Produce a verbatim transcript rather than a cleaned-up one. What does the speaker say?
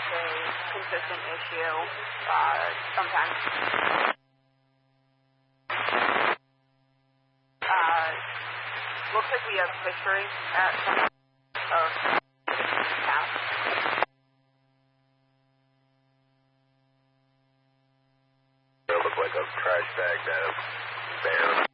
like a consistent issue. Uh, sometimes. Uh, looks like we have fishery at some of town. It looked like a trash bag that bear.